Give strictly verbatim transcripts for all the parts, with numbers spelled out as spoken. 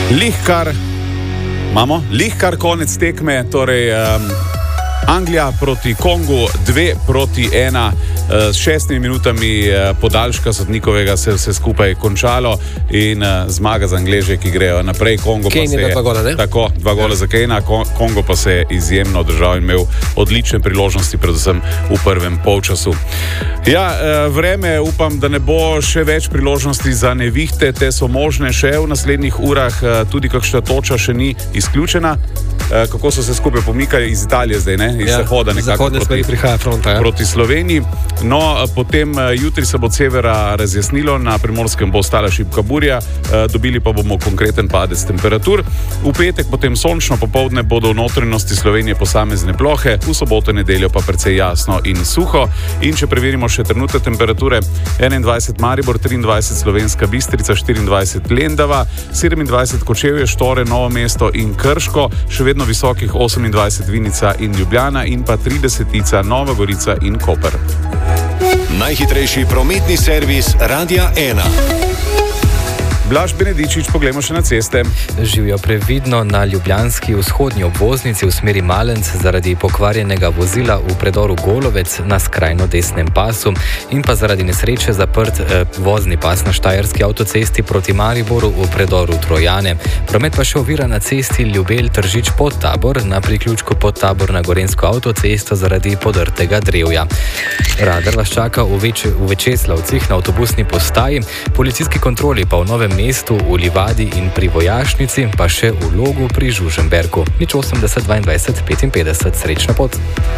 Lihkar, imamo, lihkar konec tekme, torej um, Anglija proti Kongu, dve proti ena, s šestimi minutami podaljška sodnikovega se vse skupaj končalo in zmaga za Angleže, ki grejo naprej. Kongo Kane pa se je, dva gola, ne? Tako, dva gola za Kanea, Kongo pa se je izjemno držal in imel odlične priložnosti, predvsem v prvem polčasu. Ja, vreme, upam, da ne bo še več priložnosti za nevihte, te so možne še v naslednjih urah, tudi kakšna toča še ni izključena. Kako so se skupaj pomikali iz Italije zdaj, ne? Iz ja, Zahoda nekako proti, fronta, ja. proti Sloveniji. No, potem jutri se bo od severa razjasnilo, na Primorskem bo ostala šibka burja, dobili pa bomo konkreten padec temperatur. V petek potem sončno, popoldne bodo v notranjosti Slovenije posamezne plohe, v soboto nedeljo pa precej jasno in suho. In če preverimo še trenutne temperature, enaindvajset Maribor, triindvajset Slovenska Bistrica, štiriindvajset Lendava, sedemindvajset Kočevje, Štore, Novo mesto in Krško, še vedno visokih osemindvajset Vinica in Ljubljana in pa tridesetica Nova Gorica in Koper. Najhitrejši prometni servis Radia ena. Blaž Benedičič, poglejmo še na ceste. Živijo previdno na ljubljanski vzhodnji obvoznici v smeri Malenc zaradi pokvarjenega vozila v predoru Golovec na skrajno desnem pasu in pa zaradi nesreče zaprt eh, vozni pas na Štajerski avtocesti proti Mariboru v predoru Trojane. Promet pa še ovira na cesti Ljubelj-Tržič pod Tabor na priključku pod Tabor na Gorenjsko avtocesto zaradi podrtega drevja. Radar vas čaka v, več, v Večeslavcih na avtobusni postaji, policijski kontroli pa v Novem mestu, v Livadi in pri Vojašnici, pa še v Logu pri Žužemberku. nič osemdeset dvaindvajset petinpetdeset, srečna pot.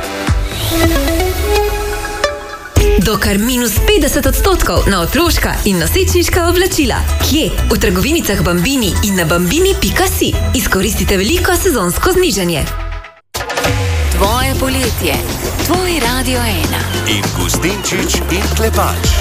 Do kar minus petdeset odstotkov na otroška in nosečniška oblačila. Kje? V trgovinicah Bambini in na bambini pika si. Izkoristite veliko sezonsko znižanje. Tvoje poletje, tvoj Radio ena. In Gustinčič in Klepač.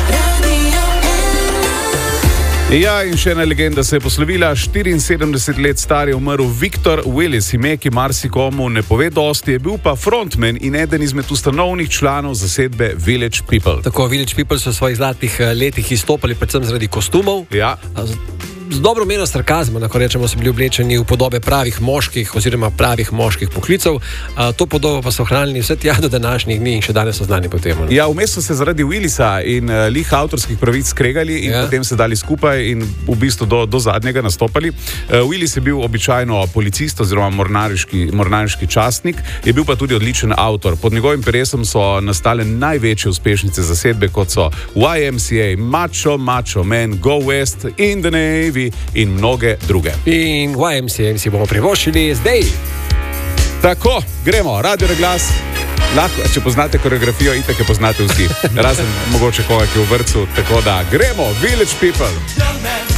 Ja, in še ena legenda se je poslovila. štiriinsedemdeset let star je umrl Victor Willis, ime, ki marsikomu ne pove dosti, je bil pa frontman in eden izmed ustanovnih članov zasedbe Village People. Tako, Village People so v svojih zlatih letih izstopali predvsem zaradi kostumov. Ja. Z dobro mero sarkazma, lahko rečemo, so bili oblečeni v podobe pravih moških oziroma pravih moških poklicev. A, to podobo pa so ohranili vse tja do današnjih dni in še danes so znani po tem. Ja, vmes so se zaradi Willisa in uh, lih avtorskih pravic skregali in ja. potem se dali skupaj in v bistvu do, do zadnjega nastopali. Uh, Willis je bil običajno policist oziroma mornariški, mornariški častnik, je bil pa tudi odličen avtor. Pod njegovim peresom so nastale največje uspešnice zasedbe, kot so Y M C A, Macho, Macho Man, Go West, In the Navy in mnoge druge. In Y M C A si bomo privoščili zdaj. Tako, gremo, Radio Reglas. Lahko, če poznate koreografijo, itak je poznate vsi. Razen mogoče koga, ki je v vrtcu. Tako da, gremo, Village People.